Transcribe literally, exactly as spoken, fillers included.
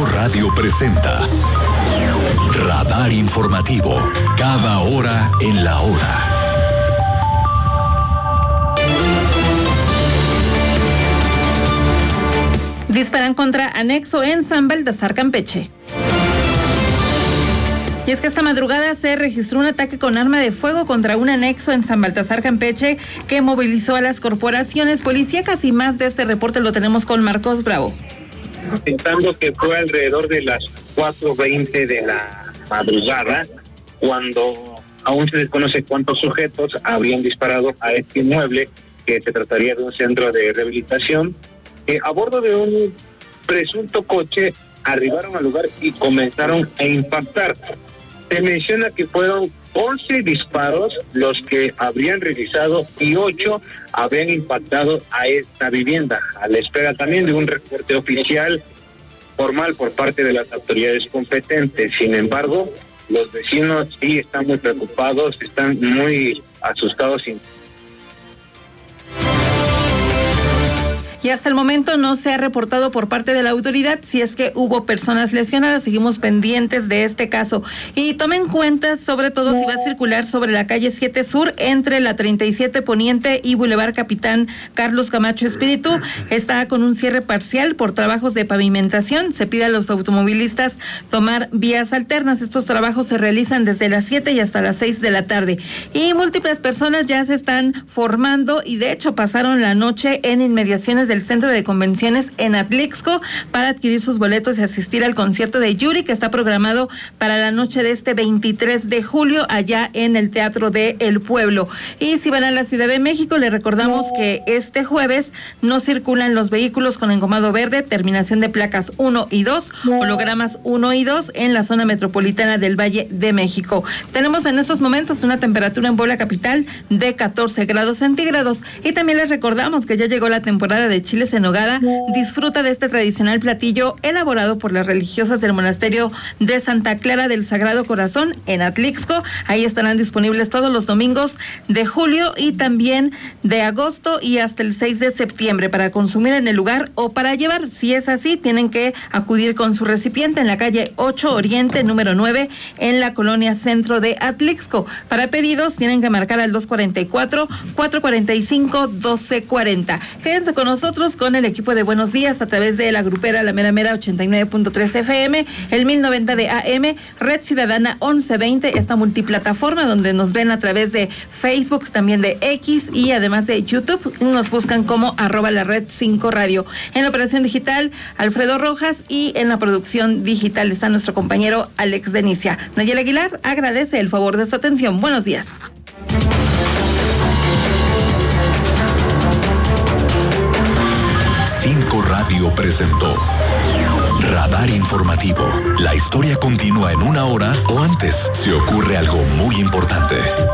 Cinco Radio presenta Radar Informativo, cada hora en la hora. Disparan contra anexo en San Baltasar, Campeche. Y es que esta madrugada se registró un ataque con arma de fuego contra un anexo en San Baltasar, Campeche, que movilizó a las corporaciones policíacas, y más de este reporte lo tenemos con Marcos Bravo. Pensando que fue alrededor de las cuatro veinte de la madrugada, cuando aún se desconoce cuántos sujetos habrían disparado a este inmueble, que se trataría de un centro de rehabilitación, que a bordo de un presunto coche arribaron al lugar y comenzaron a impactar. Se menciona que fueron once disparos los que habrían realizado y ocho habrían impactado a esta vivienda, a la espera también de un reporte oficial formal por parte de las autoridades competentes. Sin embargo, los vecinos sí están muy preocupados, están muy asustados. Y hasta el momento no se ha reportado por parte de la autoridad si es que hubo personas lesionadas. Seguimos pendientes de este caso. Y tomen cuenta, sobre todo, si va a circular sobre la calle siete Sur, entre la treinta y siete Poniente y Boulevard Capitán Carlos Camacho Espíritu. Está con un cierre parcial por trabajos de pavimentación. Se pide a los automovilistas tomar vías alternas. Estos trabajos se realizan desde las siete y hasta las seis de la tarde. Y múltiples personas ya se están formando y de hecho pasaron la noche en inmediaciones de del Centro de Convenciones en Atlixco para adquirir sus boletos y asistir al concierto de Yuri, que está programado para la noche de este veintitrés de julio allá en el Teatro de El Pueblo. Y si van a la Ciudad de México, les recordamos que este jueves no circulan los vehículos con engomado verde, terminación de placas uno y dos, hologramas uno y dos en la zona metropolitana del Valle de México. Tenemos en estos momentos una temperatura en Puebla capital de catorce grados centígrados, y también les recordamos que ya llegó la temporada de chiles en nogada. Disfruta de este tradicional platillo elaborado por las religiosas del monasterio de Santa Clara del Sagrado Corazón en Atlixco. Ahí estarán disponibles todos los domingos de julio y también de agosto y hasta el seis de septiembre para consumir en el lugar o para llevar. Si es así, tienen que acudir con su recipiente en la calle ocho Oriente, número nueve, en la colonia centro de Atlixco. Para pedidos tienen que marcar al dos cuarenta y cuatro, cuatro cuarenta y cinco, doce cuarenta. Quédense con nosotros con el equipo de Buenos Días a través de la grupera La Mera Mera ochenta y nueve punto tres F M, el mil noventa de A M, Red Ciudadana once veinte, esta multiplataforma donde nos ven a través de Facebook, también de X y además de YouTube. Nos buscan como arroba la red cinco radio. En la operación digital, Alfredo Rojas, y en la producción digital está nuestro compañero Alex Denicia. Nayel Aguilar agradece el favor de su atención. Buenos días. Cinco Radio presentó Radar Informativo. La historia continúa en una hora o antes si ocurre algo muy importante.